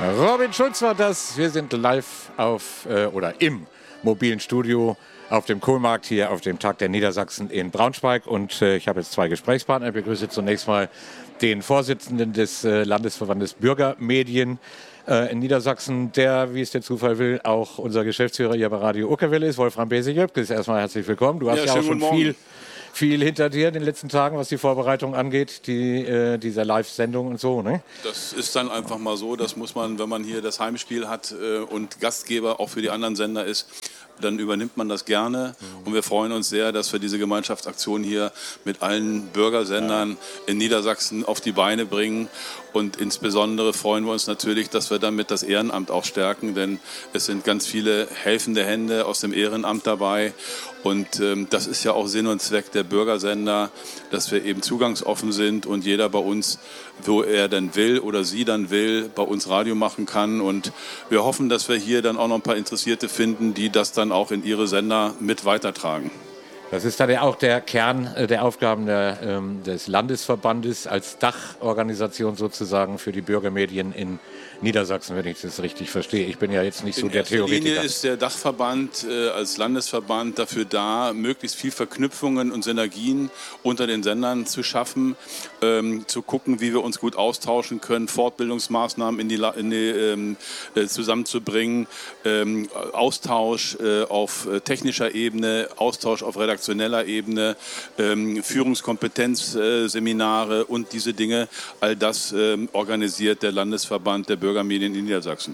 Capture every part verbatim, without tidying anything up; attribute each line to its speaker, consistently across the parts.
Speaker 1: Robin Schulz war das. Wir sind live auf äh, oder im mobilen Studio auf dem Kohlmarkt hier auf dem Tag der Niedersachsen in Braunschweig. Und äh, ich habe jetzt zwei Gesprächspartner. Ich begrüße zunächst mal den Vorsitzenden des äh, Landesverbandes Bürgermedien äh, in Niedersachsen, der, wie es der Zufall will, auch unser Geschäftsführer hier bei Radio Uckerwelle ist, Wolfram Bese-Jöpkes. Erstmal herzlich willkommen. Du hast ja, ja auch schon viel, viel hinter dir in den letzten Tagen, was die Vorbereitung angeht, die, äh, dieser Live-Sendung und so, ne?
Speaker 2: Das ist dann einfach mal so, das muss man, wenn man hier das Heimspiel hat äh, und Gastgeber auch für die anderen Sender ist, dann übernimmt man das gerne. Mhm. Und wir freuen uns sehr, dass wir diese Gemeinschaftsaktion hier mit allen Bürgersendern ja. in Niedersachsen auf die Beine bringen. Und insbesondere freuen wir uns natürlich, dass wir damit das Ehrenamt auch stärken, denn es sind ganz viele helfende Hände aus dem Ehrenamt dabei. Und ähm, das ist ja auch Sinn und Zweck der Bürgersender, dass wir eben zugangsoffen sind und jeder bei uns, wo er dann will oder sie dann will, bei uns Radio machen kann. Und wir hoffen, dass wir hier dann auch noch ein paar Interessierte finden, die das dann auch in ihre Sender mit weitertragen.
Speaker 1: Das ist dann ja auch der Kern der Aufgaben der, ähm, des Landesverbandes als Dachorganisation sozusagen für die Bürgermedien in Niedersachsen, wenn ich das richtig verstehe. Ich bin ja jetzt nicht so der Theoretiker.
Speaker 2: In erster Linie ist der Dachverband äh, als Landesverband dafür da, möglichst viel Verknüpfungen und Synergien unter den Sendern zu schaffen, ähm, zu gucken, wie wir uns gut austauschen können, Fortbildungsmaßnahmen in die, in die, ähm, äh, zusammenzubringen, ähm, Austausch äh, auf äh, technischer Ebene, Austausch auf redaktioneller Ebene, ähm, Führungskompetenzseminare äh, und diese Dinge, all das ähm, organisiert der Landesverband der Bürgermedien in Niedersachsen.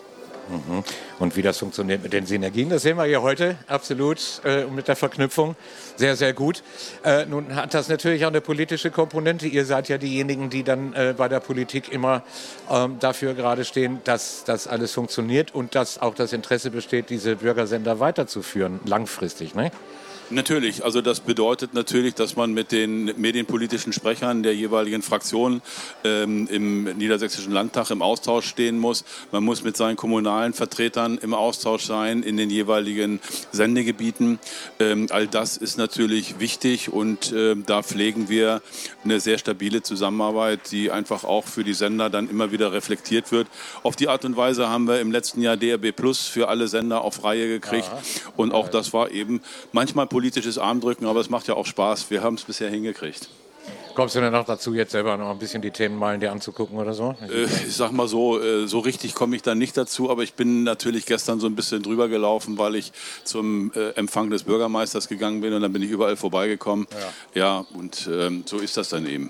Speaker 1: Mhm. Und wie das funktioniert mit den Synergien, das sehen wir hier heute absolut äh, mit der Verknüpfung sehr, sehr gut. Äh, nun hat das natürlich auch eine politische Komponente. Ihr seid ja diejenigen, die dann äh, bei der Politik immer ähm, dafür gerade stehen, dass das alles funktioniert und dass auch das Interesse besteht, diese Bürgersender weiterzuführen, langfristig, ne?
Speaker 2: Natürlich, also das bedeutet natürlich, dass man mit den medienpolitischen Sprechern der jeweiligen Fraktion ähm, im Niedersächsischen Landtag im Austausch stehen muss. Man muss mit seinen kommunalen Vertretern im Austausch sein in den jeweiligen Sendegebieten. Ähm, all das ist natürlich wichtig und äh, da pflegen wir eine sehr stabile Zusammenarbeit, die einfach auch für die Sender dann immer wieder reflektiert wird. Auf die Art und Weise haben wir im letzten Jahr D R B Plus für alle Sender auf Reihe gekriegt. Aha. Und auch das war eben manchmal politisches Armdrücken, aber es macht ja auch Spaß. Wir haben es bisher hingekriegt.
Speaker 1: Kommst du denn noch dazu, jetzt selber noch ein bisschen die Themenmeilen dir anzugucken oder so?
Speaker 2: Äh, ich sag mal so, äh, so richtig komme ich da nicht dazu, aber ich bin natürlich gestern so ein bisschen drüber gelaufen, weil ich zum äh, Empfang des Bürgermeisters gegangen bin und dann bin ich überall vorbeigekommen. Ja, ja und ähm, so ist das dann eben.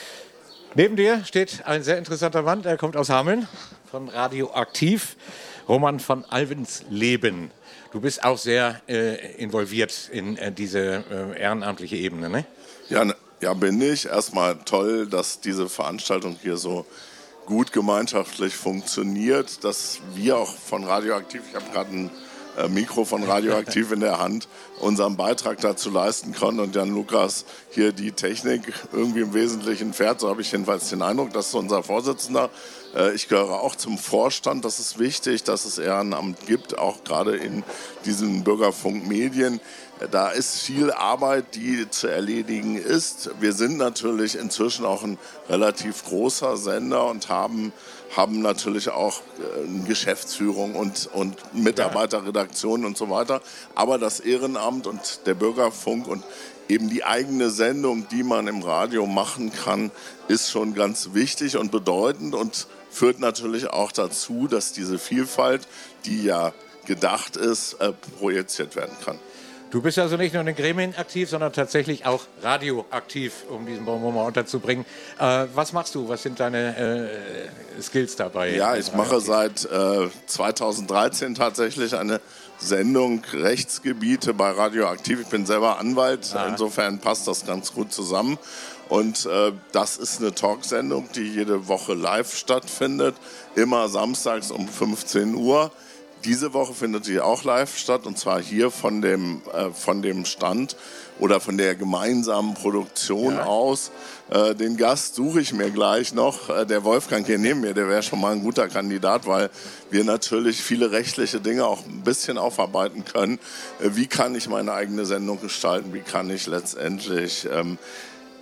Speaker 1: Neben dir steht ein sehr interessanter Mann, der kommt aus Hameln, von Radioaktiv, Roman von Alvensleben. Du bist auch sehr äh, involviert in äh, diese äh, ehrenamtliche Ebene, ne?
Speaker 3: Ja, ja, bin ich. Erstmal toll, dass diese Veranstaltung hier so gut gemeinschaftlich funktioniert, dass wir auch von Radioaktiv, ich habe gerade ein äh, Mikro von Radioaktiv in der Hand, unseren Beitrag dazu leisten können und Jan Lukas hier die Technik irgendwie im Wesentlichen fährt. So habe ich jedenfalls den Eindruck, das ist unser Vorsitzender. Ich gehöre auch zum Vorstand. Das ist wichtig, dass es Ehrenamt gibt, auch gerade in diesen Bürgerfunkmedien. Da ist viel Arbeit, die zu erledigen ist. Wir sind natürlich inzwischen auch ein relativ großer Sender und haben, haben natürlich auch eine Geschäftsführung und, und Mitarbeiterredaktion und so weiter. Aber das Ehrenamt und der Bürgerfunk und eben die eigene Sendung, die man im Radio machen kann, ist schon ganz wichtig und bedeutend und führt natürlich auch dazu, dass diese Vielfalt, die ja gedacht ist, äh, projiziert werden kann.
Speaker 1: Du bist also nicht nur in den Gremien aktiv, sondern tatsächlich auch radioaktiv, um diesen Bonbon mal unterzubringen. Äh, was machst du? Was sind deine äh, Skills dabei?
Speaker 3: Ja, ich mache seit äh, zweitausenddreizehn tatsächlich eine Sendung Rechtsgebiete bei Radioaktiv. Ich bin selber Anwalt, ah. Insofern passt das ganz gut zusammen. Und äh, das ist eine Talksendung, die jede Woche live stattfindet, immer samstags um fünfzehn Uhr. Diese Woche findet sie auch live statt und zwar hier von dem, äh, von dem Stand oder von der gemeinsamen Produktion ja. aus. Äh, den Gast suche ich mir gleich noch. Äh, der Wolfgang hier neben mir, der wäre schon mal ein guter Kandidat, weil wir natürlich viele rechtliche Dinge auch ein bisschen aufarbeiten können. Äh, wie kann ich meine eigene Sendung gestalten? Wie kann ich letztendlich ähm,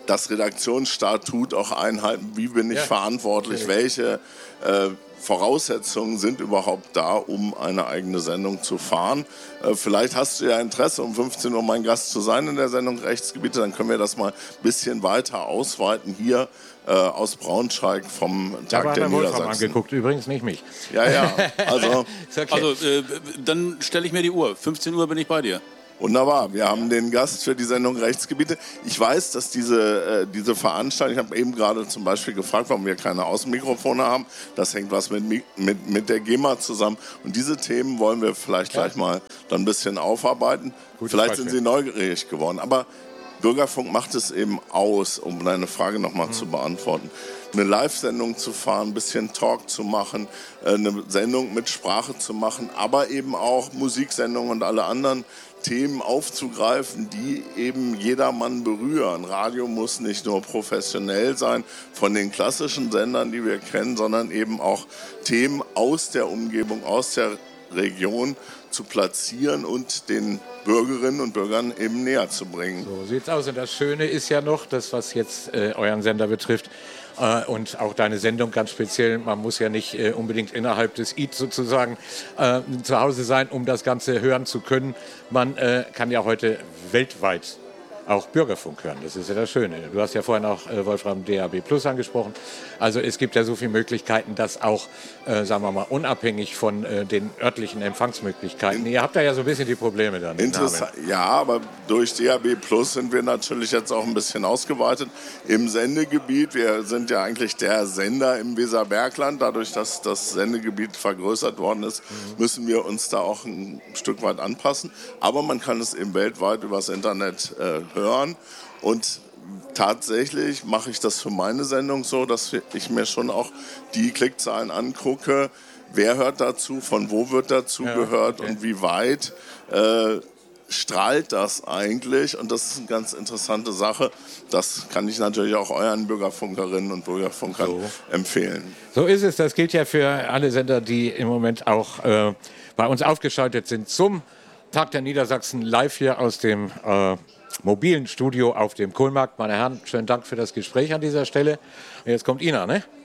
Speaker 3: das Redaktionsstatut auch einhalten. Wie bin ich
Speaker 1: ja.
Speaker 3: verantwortlich?
Speaker 1: Ja.
Speaker 3: Welche äh, Voraussetzungen sind überhaupt da, um eine eigene Sendung zu fahren? Äh, vielleicht hast du ja Interesse, um fünfzehn Uhr mein Gast zu sein in der Sendung Rechtsgebiete. Dann können wir das mal ein bisschen weiter ausweiten hier äh, aus Braunschweig vom Tag
Speaker 1: da
Speaker 3: der
Speaker 1: Niedersachsen.
Speaker 3: Niedersachsen.
Speaker 1: Angeguckt, übrigens nicht mich.
Speaker 3: Ja, ja. Also,
Speaker 1: okay.
Speaker 2: Also äh, dann stelle ich mir die Uhr. fünfzehn Uhr bin ich bei dir.
Speaker 3: Wunderbar, wir haben den Gast für die Sendung Rechtsgebiete. Ich weiß, dass diese, äh, diese Veranstaltung, ich habe eben gerade zum Beispiel gefragt, warum wir keine Außenmikrofone haben. Das hängt was mit, mit, mit der GEMA zusammen. Und diese Themen wollen wir vielleicht ja. gleich mal dann ein bisschen aufarbeiten. Gute vielleicht Frage. Sind Sie neugierig geworden. Aber Bürgerfunk macht es eben aus, um deine Frage nochmal mhm. zu beantworten. Eine Live-Sendung zu fahren, ein bisschen Talk zu machen, eine Sendung mit Sprache zu machen, aber eben auch Musiksendungen und alle anderen Themen aufzugreifen, die eben jedermann berühren. Radio muss nicht nur professionell sein von den klassischen Sendern, die wir kennen, sondern eben auch Themen aus der Umgebung, aus der Region zu platzieren und den Bürgerinnen und Bürgern eben näher zu bringen.
Speaker 1: So sieht's aus. Und das Schöne ist ja noch, das was jetzt äh, euren Sender betrifft, äh, und auch deine Sendung ganz speziell, man muss ja nicht äh, unbedingt innerhalb des I T sozusagen äh, zu Hause sein, um das Ganze hören zu können. Man äh, kann ja heute weltweit auch Bürgerfunk hören. Das ist ja das Schöne. Du hast ja vorhin auch äh, Wolfram D A B Plus angesprochen. Also es gibt ja so viele Möglichkeiten, das auch, äh, sagen wir mal, unabhängig von äh, den örtlichen Empfangsmöglichkeiten. Ihr habt da ja so ein bisschen die Probleme dann.
Speaker 3: Interessant. Ja, aber durch D A B Plus sind wir natürlich jetzt auch ein bisschen ausgeweitet im Sendegebiet. Wir sind ja eigentlich der Sender im Weserbergland. Dadurch, dass das Sendegebiet vergrößert worden ist, mhm. müssen wir uns da auch ein Stück weit anpassen. Aber man kann es eben weltweit übers Internet äh, hören. Und tatsächlich mache ich das für meine Sendung so, dass ich mir schon auch die Klickzahlen angucke. Wer hört dazu, von wo wird dazu ja, gehört okay. und wie weit äh, strahlt das eigentlich? Und das ist eine ganz interessante Sache. Das kann ich natürlich auch euren Bürgerfunkerinnen und Bürgerfunkern so. empfehlen.
Speaker 1: So ist es. Das gilt ja für alle Sender, die im Moment auch äh, bei uns aufgeschaltet sind zum Tag der Niedersachsen live hier aus dem äh, mobilen Studio auf dem Kohlmarkt. Meine Herren, schönen Dank für das Gespräch an dieser Stelle. Und jetzt kommt Ina, ne?